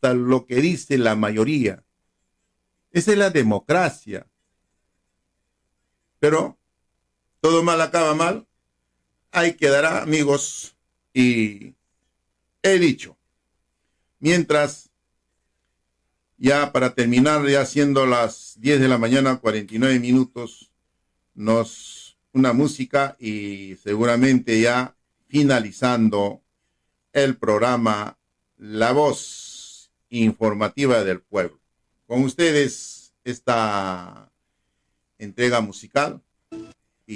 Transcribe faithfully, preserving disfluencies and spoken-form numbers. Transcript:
gusta lo que dice la mayoría. Esa es la democracia. Pero todo mal acaba mal. Ahí quedará, amigos. Y he dicho, mientras, ya para terminar, ya siendo las diez de la mañana, cuarenta y nueve minutos, nos una música y seguramente ya finalizando el programa La Voz Informativa del Pueblo. Con ustedes esta entrega musical